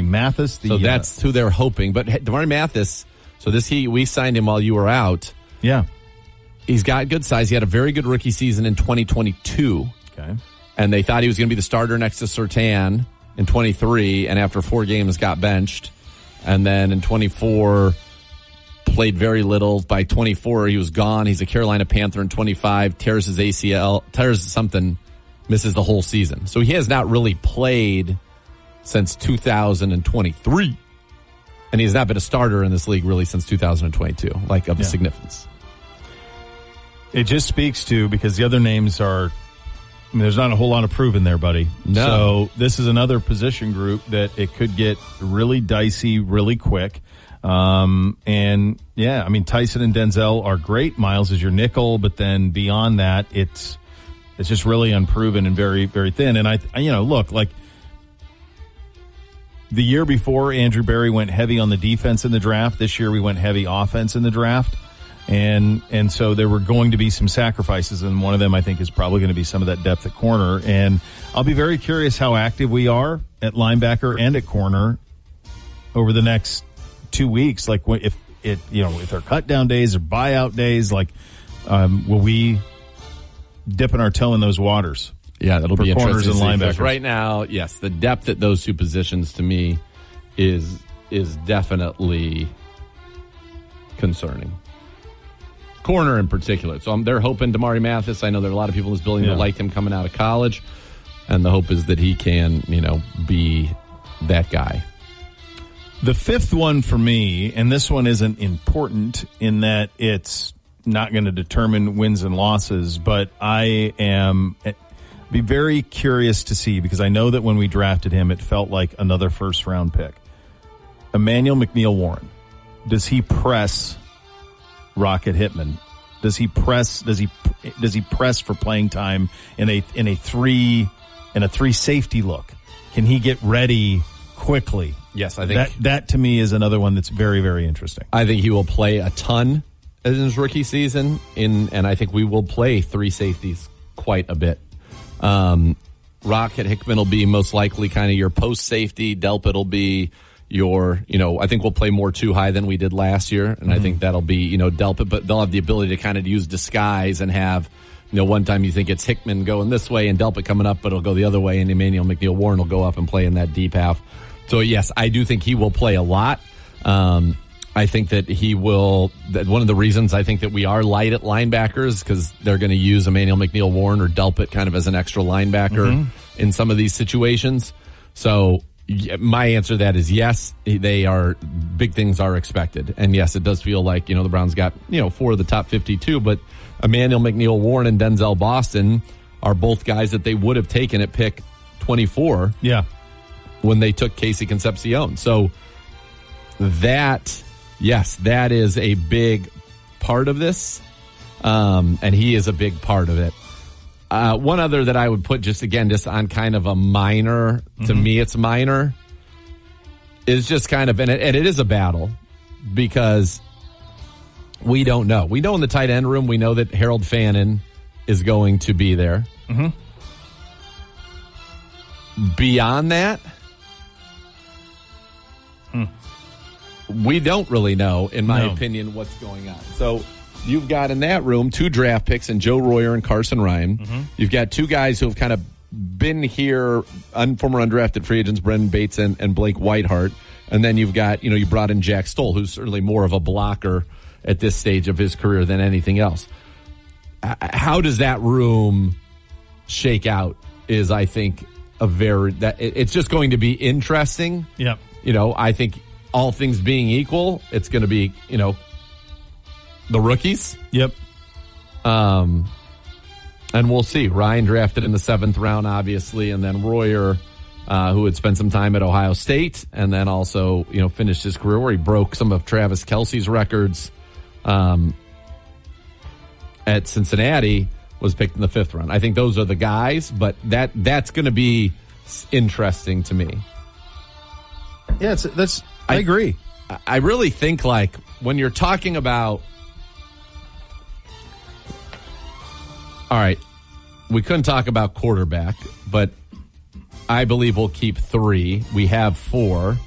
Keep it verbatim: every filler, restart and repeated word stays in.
Mathis. The, so that's uh, who they're hoping. But Damari Mathis, so this he we signed him while you were out. Yeah. He's got good size. He had a very good rookie season in twenty twenty-two. Okay. And they thought he was going to be the starter next to Surtain in twenty-three, and after four games got benched. And then in twenty-four, played very little. By twenty-four, he was gone. He's a Carolina Panther in twenty-five, tears his A C L, tears something, misses the whole season. So he has not really played since two thousand twenty-three. And he's not been a starter in this league really since two thousand twenty-two, like of yeah. significance. It just speaks to, because the other names are, I mean, there's not a whole lot of proven there, buddy. No. So this is another position group that it could get really dicey really quick. Um, and, yeah, I mean, Tyson and Denzel are great. Miles is your nickel, but then beyond that, it's it's just really unproven and very, very thin. And, I, you know, look, like the year before, Andrew Berry went heavy on the defense in the draft. This year we went heavy offense in the draft. And and so there were going to be some sacrifices, and one of them I think is probably going to be some of that depth at corner. And I'll be very curious how active we are at linebacker and at corner over the next two weeks. Like if it, you know, if they're cut down days or buyout days, like um, will we dipping our toe in those waters? Yeah, that'll for be corners and linebackers. Right now, yes, the depth at those two positions to me is is definitely concerning. Corner in particular. So um, they're hoping Damari Mathis. I know there are a lot of people in this building yeah. that liked him coming out of college, and the hope is that he can, you know, be that guy. The fifth one for me, and this one isn't important in that it's not going to determine wins and losses, but I am be very curious to see, because I know that when we drafted him, it felt like another first round pick. Emmanuel McNeil-Warren. Does he press Rocket Hittman? Does he press? Does he does he press for playing time in a in a three in a three safety look? Can he get ready quickly? Yes, I think that that to me is another one that's very very interesting. I think he will play a ton in his rookie season, in and I think we will play three safeties quite a bit. Um, Rocket Hickman will be most likely kind of your post safety. Delpit will be your, you know, I think we'll play more too high than we did last year, and mm-hmm. I think that'll be, you know, Delpit, but they'll have the ability to kind of use disguise and have, you know, one time you think it's Hickman going this way and Delpit coming up, but it'll go the other way, and Emmanuel McNeil-Warren will go up and play in that deep half. So, yes, I do think he will play a lot. Um, I think that he will, that one of the reasons I think that we are light at linebackers, because they're going to use Emmanuel McNeil-Warren or Delpit kind of as an extra linebacker mm-hmm. in some of these situations. So, my answer to that is yes, they are, big things are expected. And yes, it does feel like, you know, the Browns got, you know, four of the top fifty-two, but Emmanuel McNeil-Warren and Denzel Boston are both guys that they would have taken at pick twenty-four. Yeah. When they took Casey Concepcion. So that, yes, that is a big part of this. Um, and he is a big part of it. Uh, one other that I would put just, again, just on kind of a minor, mm-hmm. to me it's minor, is just kind of, and it, and it is a battle, because we don't know. We know in the tight end room, we know that Harold Fannin is going to be there. Mm-hmm. Beyond that, hmm. we don't really know, in my no. opinion, what's going on. So you've got in that room two draft picks in Joe Royer and Carson Ryan. Mm-hmm. You've got two guys who have kind of been here, un, former undrafted free agents, Brendan Bates and, and Blake Whitehart. And then you've got, you know, you brought in Jack Stoll, who's certainly more of a blocker at this stage of his career than anything else. How does that room shake out is, I think, a very, that it's just going to be interesting. Yep. You know, I think all things being equal, it's going to be, you know, the rookies. Yep. Um, and we'll see. Ryan drafted in the seventh round, obviously, and then Royer, uh, who had spent some time at Ohio State, and then also, you know, finished his career where he broke some of Travis Kelce's records, um, at Cincinnati, was picked in the fifth round. I think those are the guys, but that that's going to be interesting to me. Yeah, it's, that's. I, I agree. I really think, like, when you're talking about, all right, we couldn't talk about quarterback, but I believe we'll keep three. We have four.